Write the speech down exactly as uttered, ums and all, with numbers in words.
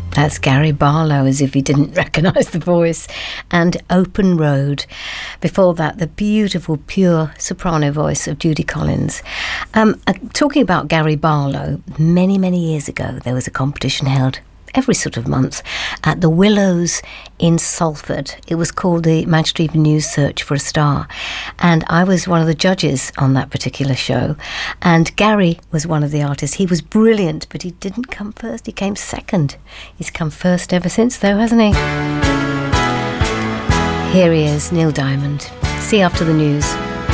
That's Gary Barlow, as if he didn't recognise the voice. And Open Road. Before that, the beautiful, pure soprano voice of Judy Collins. Um, uh, talking about Gary Barlow, many, many years ago, there was a competition held every sort of month at the Willows in Salford. It was called the Manchester Evening News Search for a Star, and I was one of the judges on that particular show, and Gary was one of the artists. He was brilliant, but he didn't come first. He came second. He's come first ever since, though, hasn't he? Here he is, Neil Diamond. See you after the news.